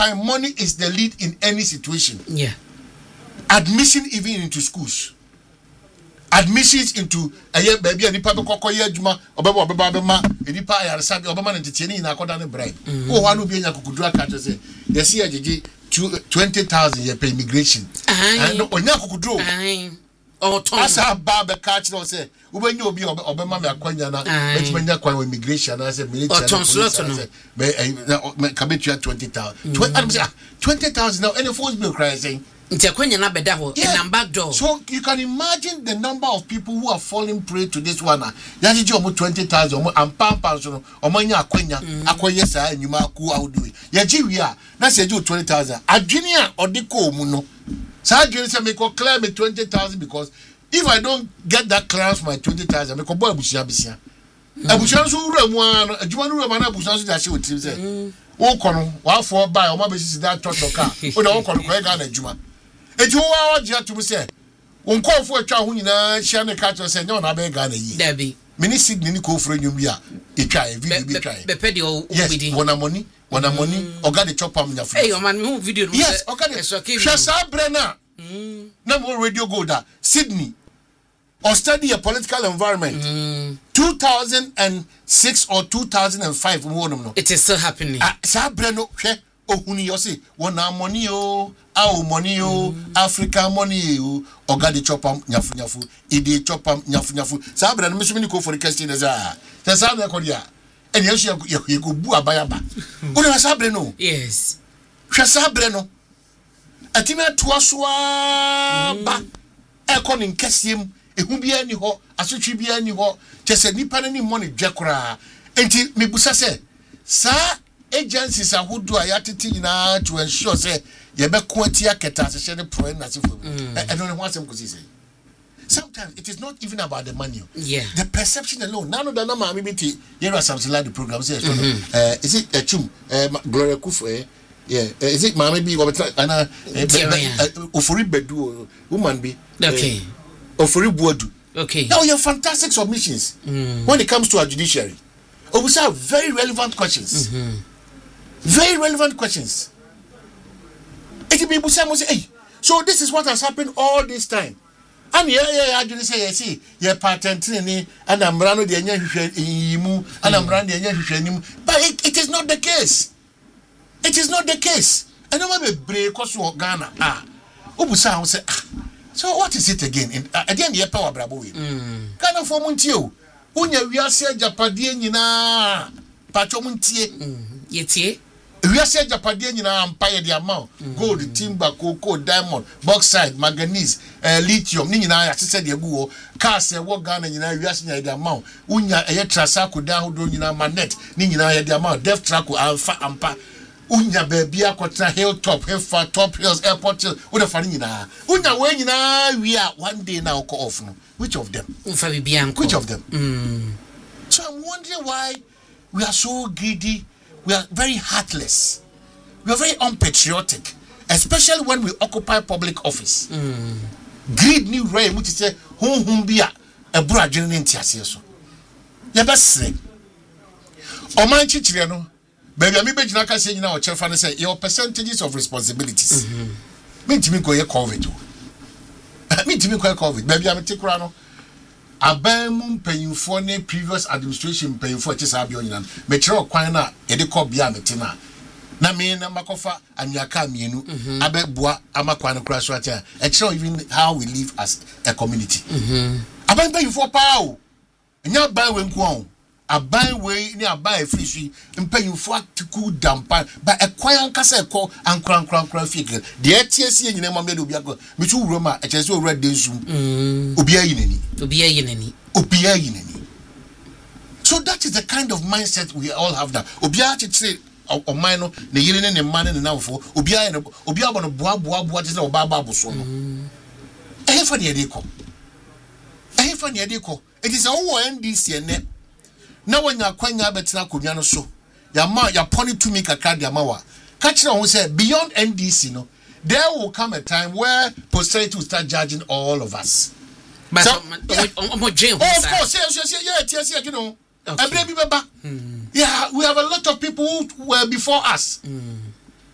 time, money is the lead in any situation. Yeah. Admission even into schools. Admissions into baby and the papa kokoya juma obeba edi pa ya sabi obama ntetieni na akoda ne bribe o wa no bi enya kokudura ka say yes here jeje 20,000 ye pay immigration and onya kokuduro o ton asa ba be catch no say ubenya obi obema me akwanya na betimanya kwan immigration na say military me kabetua 20,000 20,000 now any force bill cry saying and back door. So you can imagine the number of people who are falling prey to this one. Yaji almost 20,000 and pampas or manya akwenya sa and you maku out do it. Yaji we are that's a 20,000. Adrinia or Diko Muno. So Adrian say me clear me 20,000 because if I don't get that clearance my 20,000, me ko boy busia bisia. Abusia so wura mu an adwuma no wura ma na abusia so da she wotim say. Wo kono wa for buy o ma be sisi that truck car. O da wo kono ko e ga na adwuma. Eju wa oje to say wonkofo atwa ho nyina hia ne ka to say nya ona be ga na yi Dabi mini Sydney ni ko fro nwum bia etwa e video bi twa be pedi o bidi wona money oga de chop am nya fro eh o man me video no yes oga de hwa sa brena na mo radio go da Sydney or study a political environment 2006 or 2005 no it is still happening sa breno hwe ohuni yo say wona money o our money o African money o oga de chop am nyafu e de chop am nyafu sa bra no me so me ko for question na za sa na ko dia eni yesu ye ko bu abayaba o na sa bra no yes hwa sa bra no atime to aso ba e ko ni nkasiem ehu bia ni ho asotwe bia ni ho chese nipa na ni money dwekora enti me busa se sa agencies ahodo ayatete nyina to ensure say ye be quantia keta se the pro na sefo I don't know what I'm going to say. Sometimes it is not even about the money. Yeah. The perception alone. Nano da na ma me biti here are something like the program say is it Chum Gloria Kufu yeah is it mama bi ana ofori bedu woman be okay ofori buodu okay now your fantastic submissions when it comes to our judiciary we have very relevant questions very relevant questions. It be Busamo say, hey, so this is what has happened all this time. And I just say, yes, see, your patent and I'm running the Imu, and I'm running the but it is not the case. It is not the case. And I'm a break or Ghana. Ubusa say, so what is it again? Again, your power brabo. Ghana for Montio. Unya we are say Japadian na Pachomuntie. Yetie. We are saying Japan nyina empire the amount gold, timber, cocoa, diamond, bauxite, manganese, lithium. Ni nyina ya said the go cars e wo Ghana nyina we are saying the amount. Unya e trasa ko da ho do nyina manet. Ni nyina ya the amount. Def track alpha ampa. Unya baby akwatra hilltop, Hilfa, top hills, airport hill. Wo the fa nyina. Unya we nyina we are one day now ko off no. Which of them? Which of them? So I'm wondering why we are so greedy. We are very heartless. We are very unpatriotic, especially when we occupy public office. Greed ni way which say hum bia e bro adwene ntiase so. Ye be sre. O man chichire no, baby ami be gina ka se nyina o chefa no say your percentages of responsibilities. Me ntimi ko ye COVID. Me ntimi ko ye COVID. Baby ami tikura no. Abam mpanyimfo ne previous administration mpanyimfo che sa bia onyina me kire okwan na ye de ko bia metina na me na makofa anyaka mienu abeboa amakwan no kura so atia e kire even how we live as a community abam mpanyimfo pa o nya ban we nko on aban we ni aban afirishi mpanyimfo atiku dampa ba ekwan ankasa eko ankran figure de etiesie nyina ma me de obi akọ me tu wuro ma e kire se owura densum obi ayi nani so that is the kind of mindset we all have that obi a chire o man no ne yire ne man ne namfo obi abono boa te se oba so no ehefa ne de ko it is all NDC ene na wanya kwanya betina konwa no so ya pony to me kakra de amawa ka kire ho say beyond NDC no there will come a time where posterity will start judging all of us. But of course, yes, you know. Yeah, we have a lot of people who were before us.